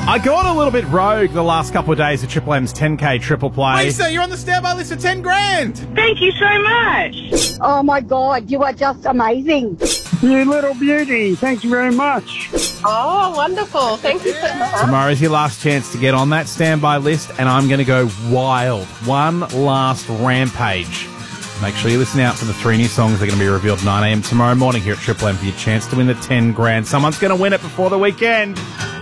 I got a little bit rogue the last couple of days of Triple M's 10K triple play. Lisa, you're on the standby list for 10 grand. Thank you so much. Oh, my God, you are just amazing. You little beauty, thank you very much. Oh, wonderful. Thank you so much. Tomorrow's your last chance to get on that standby list, and I'm going to go wild. One last rampage. Make sure you listen out for the 3 new songs that are going to be revealed 9 a.m. tomorrow morning here at Triple M for your chance to win the 10 grand. Someone's going to win it before the weekend.